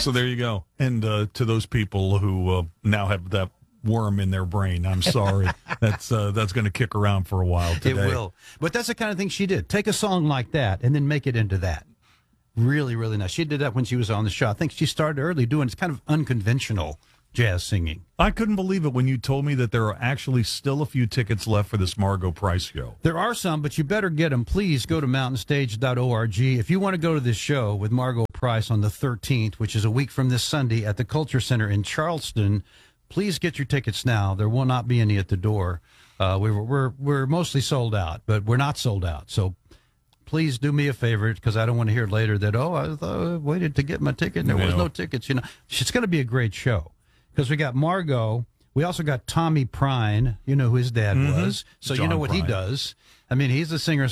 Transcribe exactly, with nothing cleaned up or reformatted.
So there you go. And uh, to those people who uh, now have that worm in their brain, I'm sorry. that's uh, that's going to kick around for a while today. It will. But that's the kind of thing she did. Take a song like that and then make it into that. Really, really nice. She did that when she was on the show. I think she started early doing it's kind of unconventional jazz singing. I couldn't believe it when you told me that there are actually still a few tickets left for this Margot Price show. There are some, but you better get them. Please go to mountain stage dot org. If you want to go to this show with Margot Price on the thirteenth, which is a week from this Sunday at the Culture Center in Charleston, please get your tickets now. There will not be any at the door. Uh, we're, we're, we're mostly sold out, but we're not sold out. So please do me a favor, because I don't want to hear later that, oh, I, thought I waited to get my ticket and there was no tickets. You know, it's going to be a great show. Because we got Margot, we also got Tommy Prine, you know who his dad mm-hmm. was, so John you know what Prine. he does. I mean, he's a singer